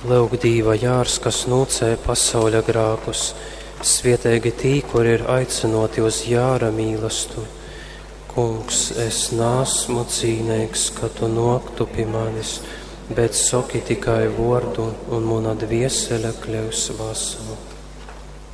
Lūgdīva jārs, kas nūcē pasauļa grākus, svietēgi tī, kur ir aicinoti uz jāra mīlastu. Kungs, es nāsmu cīnīgs, ka tu noktu pie manis, bet soki tikai vārdu, un mana dviesele kļūs vesela.